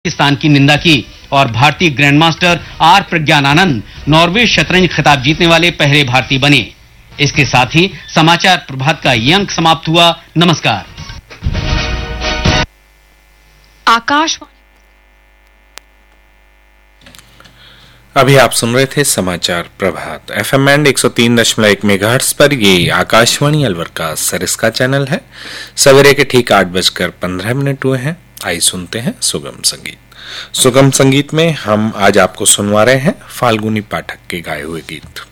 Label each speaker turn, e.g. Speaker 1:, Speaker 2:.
Speaker 1: पाकिस्तान की निंदा की और भारतीय ग्रैंडमास्टर आर प्रज्ञानानंद नॉर्वे शतरंज खिताब जीतने वाले पहले भारतीय बने। इसके साथ ही समाचार प्रभात का ये अंक समाप्त हुआ। नमस्कार।
Speaker 2: आकाशवाणी।
Speaker 3: अभी आप सुन रहे थे समाचार प्रभात FM बैंड 103.1 मेगाहर्ट्ज पर। ये आकाशवाणी अलवर का सरिस्का चैनल है। सवेरे के ठीक 8:15 हुए हैं। आइए सुनते हैं सुगम संगीत। सुगम संगीत में हम आज आपको सुनवा रहे हैं फाल्गुनी पाठक के गाए हुए गीत।